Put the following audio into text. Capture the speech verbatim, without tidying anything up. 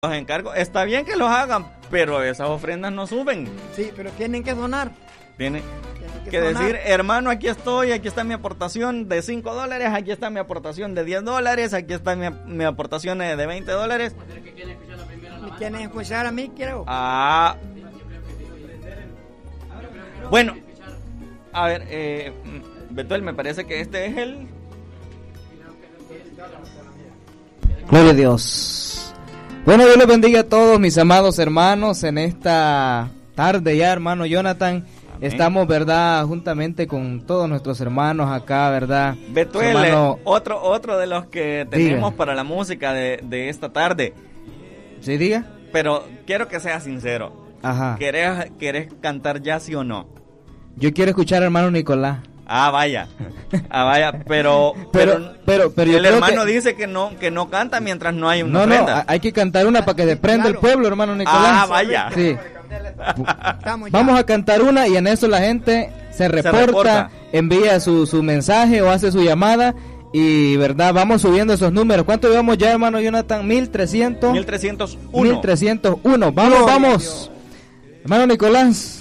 Los encargos, está bien que los hagan, pero esas ofrendas no suben. Sí, pero tienen que donar. Tiene Tienen que, que donar. decir, hermano, aquí estoy, aquí está mi aportación de cinco dólares, aquí está mi aportación de diez dólares, aquí está mi, mi aportación de veinte dólares. ¿Me quieren escuchar a mí, creo? Ah. Bueno, a ver, eh, Betuel, me parece que este es el... Gloria a Dios. Bueno, Dios les bendiga a todos mis amados hermanos en esta tarde ya, hermano Jonathan. Amén. Estamos, verdad, juntamente con todos nuestros hermanos acá, verdad. Betuel, hermano... otro otro de los que tenemos diga. Para la música de, de esta tarde. ¿Sí, diga? Pero quiero que seas sincero. Ajá. ¿Querés, querés cantar ya, sí o no? Yo quiero escuchar al hermano Nicolás. Ah, vaya. Ah, vaya, pero pero pero, pero, pero el hermano que... dice que no que no canta mientras no hay una no, ofrenda. No, hay que cantar una para que se prenda claro. El pueblo, hermano Nicolás. Ah, vaya. Sí. Vamos a cantar una y en eso la gente se reporta, se reporta. envía su, su mensaje o hace su llamada y, verdad, vamos subiendo esos números. ¿Cuánto llevamos ya, hermano Jonathan? mil trescientos mil trescientos uno. mil trescientos uno. Vamos, oh, vamos. Dios. Hermano Nicolás.